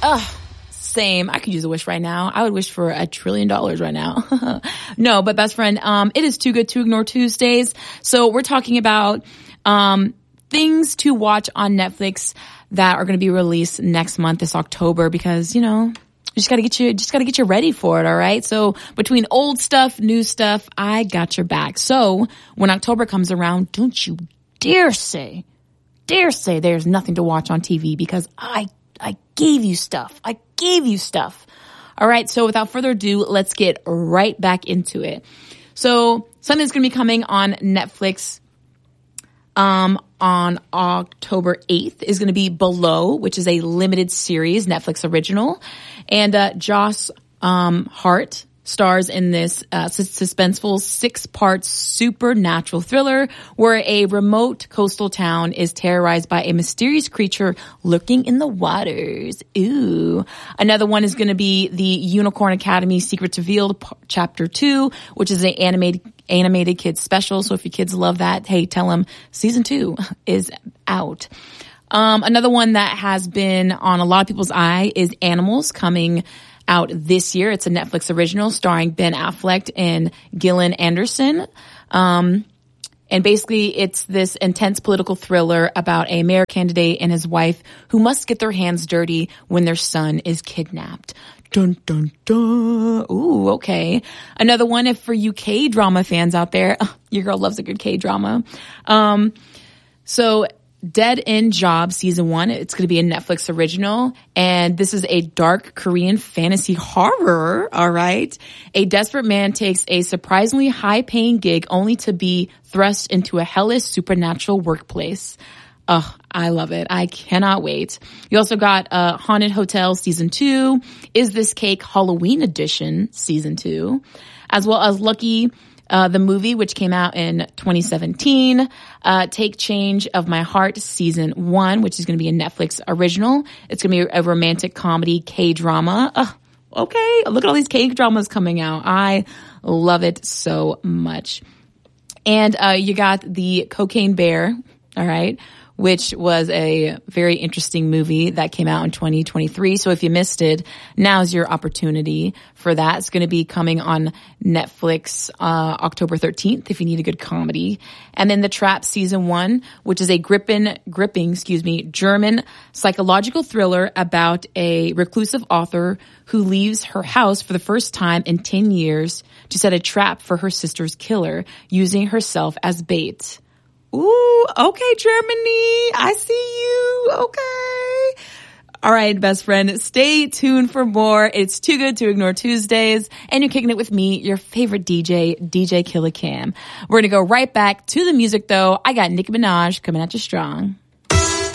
Same. I could use a wish right now. I would wish for $1 trillion right now. No, but best friend, it is Too Good to Ignore Tuesdays. So we're talking about things to watch on Netflix that are going to be released next month, this October, because, you know, just gotta get you ready for it, all right? So between old stuff, new stuff, I got your back. So when October comes around, don't you dare say there's nothing to watch on TV, because I gave you stuff. I gave you stuff. All right. So without further ado, let's get right back into it. So something's going to be coming on Netflix on October 8th is going to be Below, which is a limited series, Netflix original. And Josh Hart stars in this suspenseful 6-part supernatural thriller where a remote coastal town is terrorized by a mysterious creature lurking in the waters. Ooh. Another one is going to be the Unicorn Academy Secrets Revealed Chapter 2, which is an animated kids special. So if your kids love that, hey, tell them season 2 is out. Another one that has been on a lot of people's eye is Animals, coming out this year. It's a Netflix original starring Ben Affleck and Gillian Anderson. And basically it's this intense political thriller about a mayor candidate and his wife who must get their hands dirty when their son is kidnapped. Dun, dun, dun. Ooh, okay. Another one, if for you K-drama fans out there, your girl loves a good K-drama. So Dead End Job Season 1. It's going to be a Netflix original. And this is a dark Korean fantasy horror. All right. A desperate man takes a surprisingly high-paying gig only to be thrust into a hellish supernatural workplace. I love it. I cannot wait. You also got Haunted Hotel Season 2. Is This Cake Halloween Edition Season 2. As well as Lucky, the movie, which came out in 2017, Take Change of My Heart Season 1, which is going to be a Netflix original. It's going to be a romantic comedy K-drama. Okay. Look at all these K-dramas coming out. I love it so much. And you got the Cocaine Bear, all right, which was a very interesting movie that came out in 2023. So if you missed it, now's your opportunity for that. It's going to be coming on Netflix October 13th if you need a good comedy. And then The Trap Season 1, which is a gripping, German psychological thriller about a reclusive author who leaves her house for the first time in 10 years to set a trap for her sister's killer, using herself as bait. Ooh, okay, Germany. I see you. Okay. All right, best friend. Stay tuned for more. It's Too Good to Ignore Tuesdays. And you're kicking it with me, your favorite DJ Killa Cam. We're going to go right back to the music, though. I got Nicki Minaj coming at you strong.